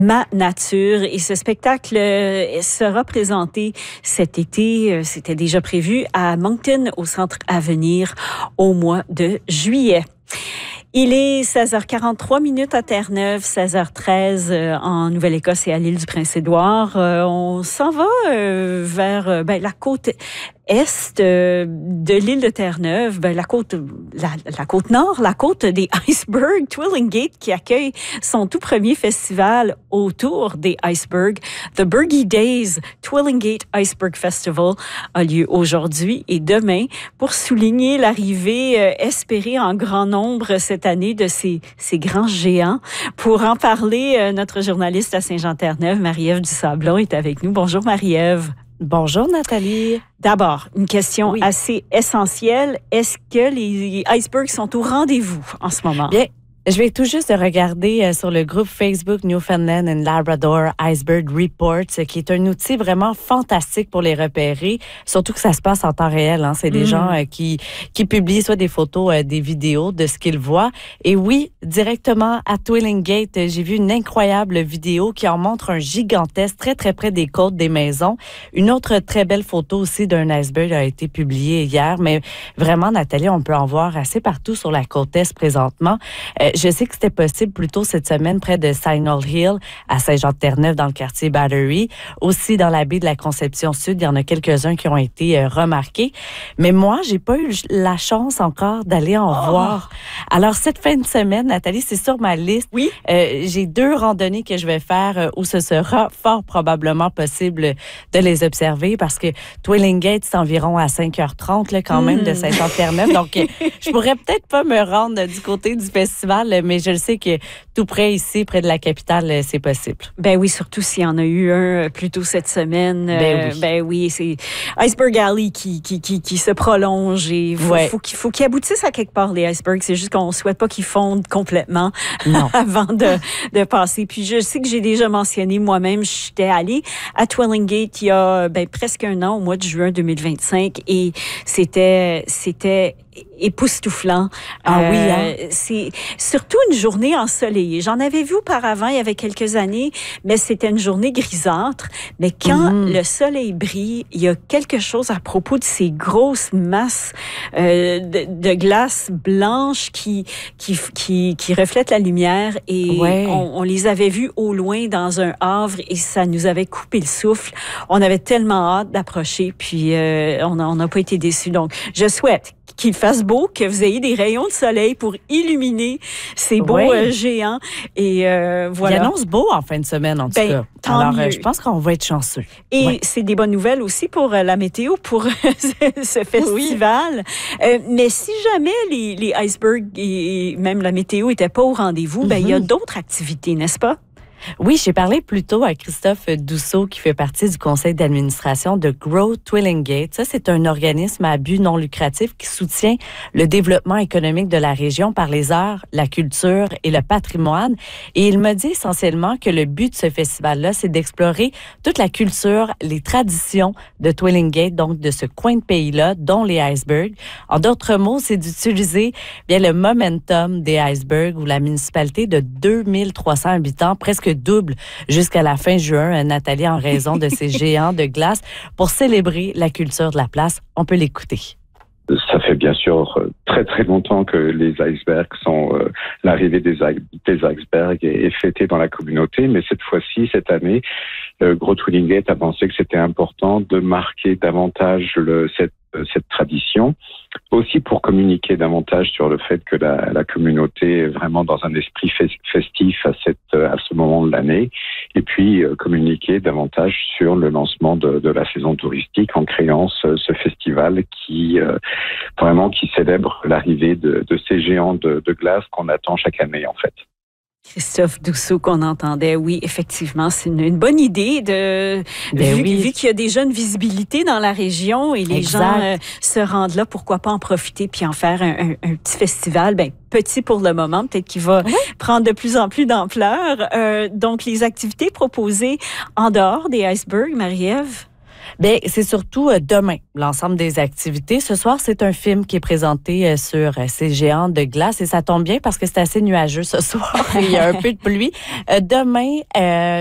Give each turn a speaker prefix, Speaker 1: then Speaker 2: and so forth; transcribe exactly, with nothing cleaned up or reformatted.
Speaker 1: Ma nature. Et ce spectacle sera présenté cet été, c'était déjà prévu, à Moncton, au Centre Avenir, au mois de juillet. Il est seize heures quarante-trois minutes à Terre-Neuve, seize heures treize en Nouvelle-Écosse et à l'île du Prince-Édouard. Euh, on s'en va euh, vers ben, la côte est euh, de l'île de Terre-Neuve, ben, la côte la, la côte nord, la côte des icebergs, Twillingate, qui accueille son tout premier festival autour des icebergs. The Bergie Days Twillingate Iceberg Festival a lieu aujourd'hui et demain pour souligner l'arrivée euh, espérée en grand nombre cette année de ces, ces grands géants. Pour en parler, euh, notre journaliste à Saint-Jean-Terre-Neuve, Marie-Ève Dusablon, est avec nous. Bonjour Marie-Ève.
Speaker 2: Bonjour Nathalie.
Speaker 1: D'abord, une question oui. assez essentielle. Est-ce que les icebergs sont au rendez-vous en ce moment?
Speaker 2: Bien, je vais tout juste regarder euh, sur le groupe Facebook Newfoundland and Labrador Iceberg Reports, qui est un outil vraiment fantastique pour les repérer, surtout que ça se passe en temps réel. Hein. C'est des mm. gens euh, qui qui publient soit des photos, euh, des vidéos de ce qu'ils voient. Et oui, directement à Twillingate, euh, j'ai vu une incroyable vidéo qui en montre un gigantesque très très près des côtes des maisons. Une autre très belle photo aussi d'un iceberg a été publiée hier, mais vraiment Nathalie, on peut en voir assez partout sur la côte est présentement. Euh, Je sais que c'était possible plus tôt cette semaine près de Signal Hill, à Saint-Jean-Terre-Neuve, dans le quartier Battery. Aussi, dans la baie de la Conception-Sud, il y en a quelques-uns qui ont été euh, remarqués. Mais moi, j'ai pas eu la chance encore d'aller en oh. voir. Alors, cette fin de semaine, Nathalie, c'est sur ma liste.
Speaker 1: Oui.
Speaker 2: Euh, j'ai deux randonnées que je vais faire euh, où ce sera fort probablement possible de les observer parce que Twillingate, c'est environ à cinq heures trente là, quand mm. même de Saint-Jean-Terre-Neuve. Donc, euh, je pourrais peut-être pas me rendre du côté du festival, mais je le sais que tout près ici, près de la capitale, c'est possible.
Speaker 1: Ben oui, surtout s'il y en a eu un plus tôt cette semaine.
Speaker 2: Ben oui,
Speaker 1: ben oui c'est Iceberg Alley qui, qui, qui, qui se prolonge et faut,
Speaker 2: ouais.
Speaker 1: faut, qu'il, faut qu'ils aboutissent à quelque part, les icebergs. C'est juste qu'on ne souhaite pas qu'ils fondent complètement
Speaker 2: non.
Speaker 1: avant de, de passer. Puis je sais que j'ai déjà mentionné moi-même, j'étais allée à Twillingate il y a ben, presque un an, au mois de juin deux mille vingt-cinq, et c'était, c'était époustouflant.
Speaker 2: Ah
Speaker 1: euh,
Speaker 2: oui, hein?
Speaker 1: C'est surtout une journée ensoleillée. J'en avais vu auparavant, il y avait quelques années, mais c'était une journée grisâtre. Mais quand mm. le soleil brille, il y a quelque chose à propos de ces grosses masses euh, de, de glace blanche qui, qui, qui, qui reflètent la lumière. Et
Speaker 2: ouais.
Speaker 1: on, on les avait vus au loin dans un havre et ça nous avait coupé le souffle. On avait tellement hâte d'approcher, puis euh, on n'a pas été déçus. Donc, je souhaite qu'il fasse beau, que vous ayez des rayons de soleil pour illuminer ces beaux
Speaker 2: oui.
Speaker 1: euh, géants. Et euh, voilà.
Speaker 2: Il annonce beau en fin de semaine, en tout
Speaker 1: ben,
Speaker 2: cas.
Speaker 1: Tant
Speaker 2: Alors,
Speaker 1: mieux.
Speaker 2: Euh, je pense qu'on va être chanceux.
Speaker 1: Et
Speaker 2: ouais.
Speaker 1: c'est des bonnes nouvelles aussi pour euh, la météo, pour ce festival. Oui. Euh, mais si jamais les, les icebergs et même la météo n'étaient pas au rendez-vous, mm-hmm. ben, il y a d'autres activités, n'est-ce pas?
Speaker 2: Oui, j'ai parlé plus tôt à Christophe Dousseau, qui fait partie du conseil d'administration de Grow Twillingate. Ça, c'est un organisme à but non lucratif qui soutient le développement économique de la région par les arts, la culture et le patrimoine. Et il m'a dit essentiellement que le but de ce festival-là, c'est d'explorer toute la culture, les traditions de Twillingate, donc de ce coin de pays-là, dont les icebergs. En d'autres mots, c'est d'utiliser bien le momentum des icebergs où la municipalité de deux mille trois cents habitants, presque double jusqu'à la fin juin, Nathalie, en raison de ces géants de glace, pour célébrer la culture de la place. On peut l'écouter.
Speaker 3: Ça fait bien sûr très très longtemps que les icebergs sont euh, l'arrivée des, des icebergs est, est fêtée dans la communauté, mais cette fois-ci, cette année, euh, Grow Twillingate a pensé que c'était important de marquer davantage le, cette cette tradition, aussi pour communiquer davantage sur le fait que la, la communauté est vraiment dans un esprit festif à, cette, à ce moment de l'année, et puis euh, communiquer davantage sur le lancement de, de la saison touristique en créant ce, ce festival qui euh, vraiment qui célèbre l'arrivée de, de ces géants de, de glace qu'on attend chaque année en fait.
Speaker 1: Christophe Dousseau qu'on entendait, oui, effectivement, c'est une, une bonne idée de
Speaker 2: ben
Speaker 1: vu,
Speaker 2: oui.
Speaker 1: vu qu'il y a déjà une visibilité dans la région et les
Speaker 2: exact.
Speaker 1: gens euh, se rendent là, pourquoi pas en profiter puis en faire un, un, un petit festival, ben petit pour le moment, peut-être qu'il va oui. prendre de plus en plus d'ampleur. Euh, donc, les activités proposées en dehors des icebergs, Marie-Ève?
Speaker 2: Bien, c'est surtout euh, demain, l'ensemble des activités. Ce soir, c'est un film qui est présenté euh, sur euh, ces géants de glace et ça tombe bien parce que c'est assez nuageux ce soir. Il y a un peu de pluie. Euh, demain, euh,